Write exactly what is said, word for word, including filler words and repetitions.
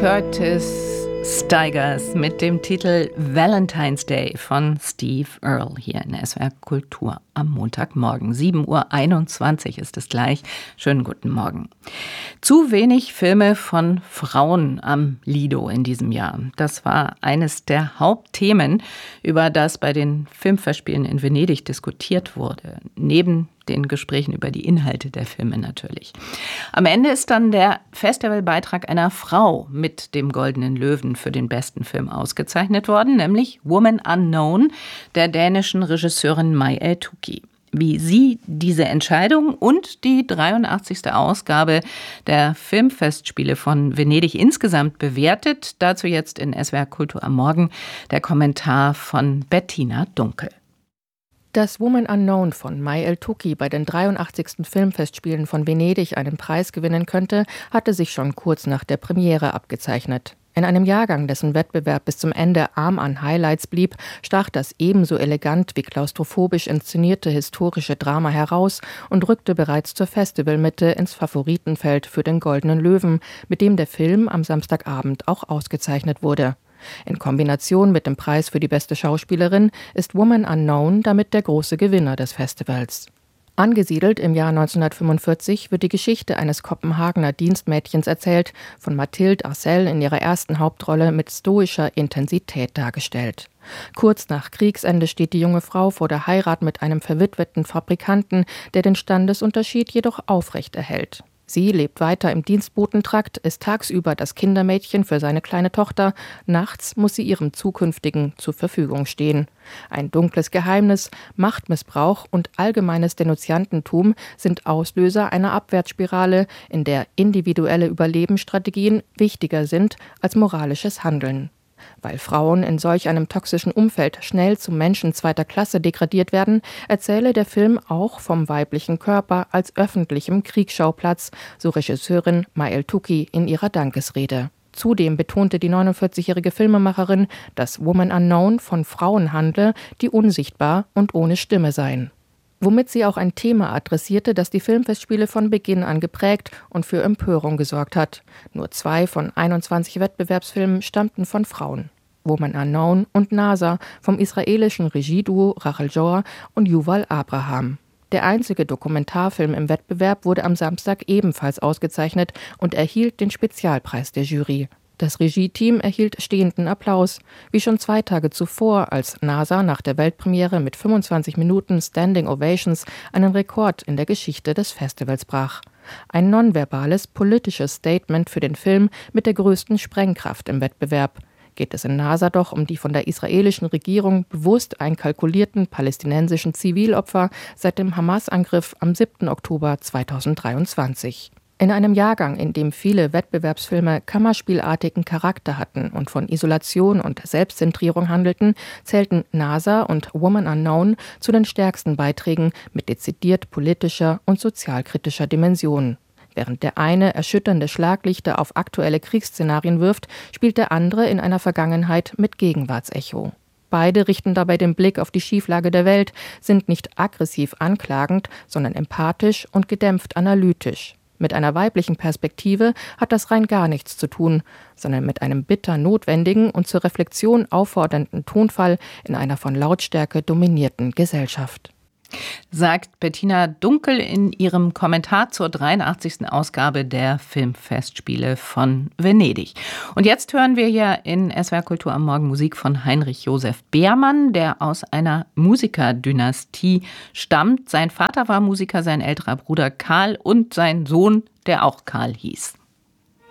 Curtis Stigers mit dem Titel Valentine's Day von Steve Earle hier in S W R Kultur am Montagmorgen. sieben Uhr einundzwanzig ist es gleich. Schönen guten Morgen. Zu wenig Filme von Frauen am Lido in diesem Jahr. Das war eines der Hauptthemen, über das bei den Filmfestspielen in Venedig diskutiert wurde. Neben den Gesprächen über die Inhalte der Filme natürlich. Am Ende ist dann der Festivalbeitrag einer Frau mit dem Goldenen Löwen für den besten Film ausgezeichnet worden, nämlich Woman Unknown der dänischen Regisseurin May El-Touki. Wie sie diese Entscheidung und die dreiundachtzigste Ausgabe der Filmfestspiele von Venedig insgesamt bewertet, dazu jetzt in S W R Kultur am Morgen der Kommentar von Bettina Dunkel. Dass Woman Unknown von May El-Touki bei den dreiundachtzigsten Filmfestspielen von Venedig einen Preis gewinnen könnte, hatte sich schon kurz nach der Premiere abgezeichnet. In einem Jahrgang, dessen Wettbewerb bis zum Ende arm an Highlights blieb, stach das ebenso elegant wie klaustrophobisch inszenierte historische Drama heraus und rückte bereits zur Festivalmitte ins Favoritenfeld für den Goldenen Löwen, mit dem der Film am Samstagabend auch ausgezeichnet wurde. In Kombination mit dem Preis für die beste Schauspielerin ist Woman Unknown damit der große Gewinner des Festivals. Angesiedelt im Jahr neunzehnhundertfünfundvierzig wird die Geschichte eines Kopenhagener Dienstmädchens erzählt, von Mathilde Arcel in ihrer ersten Hauptrolle mit stoischer Intensität dargestellt. Kurz nach Kriegsende steht die junge Frau vor der Heirat mit einem verwitweten Fabrikanten, der den Standesunterschied jedoch aufrechterhält. Sie lebt weiter im Dienstbotentrakt, ist tagsüber das Kindermädchen für seine kleine Tochter, nachts muss sie ihrem Zukünftigen zur Verfügung stehen. Ein dunkles Geheimnis, Machtmissbrauch und allgemeines Denunziantentum sind Auslöser einer Abwärtsspirale, in der individuelle Überlebensstrategien wichtiger sind als moralisches Handeln. Weil Frauen in solch einem toxischen Umfeld schnell zu Menschen zweiter Klasse degradiert werden, erzähle der Film auch vom weiblichen Körper als öffentlichem Kriegsschauplatz, so Regisseurin May El-Touki in ihrer Dankesrede. Zudem betonte die neunundvierzigjährige Filmemacherin, dass Woman Unknown von Frauen handle, die unsichtbar und ohne Stimme seien. Womit sie auch ein Thema adressierte, das die Filmfestspiele von Beginn an geprägt und für Empörung gesorgt hat. Nur zwei von einundzwanzig Wettbewerbsfilmen stammten von Frauen. Woman Unknown und NASA vom israelischen Regieduo Rachel Joa und Yuval Abraham. Der einzige Dokumentarfilm im Wettbewerb wurde am Samstag ebenfalls ausgezeichnet und erhielt den Spezialpreis der Jury. Das Regie-Team erhielt stehenden Applaus, wie schon zwei Tage zuvor, als NASA nach der Weltpremiere mit fünfundzwanzig Minuten Standing Ovations einen Rekord in der Geschichte des Festivals brach. Ein nonverbales, politisches Statement für den Film mit der größten Sprengkraft im Wettbewerb. Geht es in NASA doch um die von der israelischen Regierung bewusst einkalkulierten palästinensischen Zivilopfer seit dem Hamas-Angriff am siebten Oktober zweitausenddreiundzwanzig. In einem Jahrgang, in dem viele Wettbewerbsfilme kammerspielartigen Charakter hatten und von Isolation und Selbstzentrierung handelten, zählten NASA und Woman Unknown zu den stärksten Beiträgen mit dezidiert politischer und sozialkritischer Dimension. Während der eine erschütternde Schlaglichter auf aktuelle Kriegsszenarien wirft, spielt der andere in einer Vergangenheit mit Gegenwartsecho. Beide richten dabei den Blick auf die Schieflage der Welt, sind nicht aggressiv anklagend, sondern empathisch und gedämpft analytisch. Mit einer weiblichen Perspektive hat das rein gar nichts zu tun, sondern mit einem bitter notwendigen und zur Reflexion auffordernden Tonfall in einer von Lautstärke dominierten Gesellschaft. Sagt Bettina Dunkel in ihrem Kommentar zur dreiundachtzigsten Ausgabe der Filmfestspiele von Venedig. Und jetzt hören wir hier in S W R Kultur am Morgen Musik von Heinrich Josef Beermann, der aus einer Musikerdynastie stammt. Sein Vater war Musiker, sein älterer Bruder Karl und sein Sohn, der auch Karl hieß.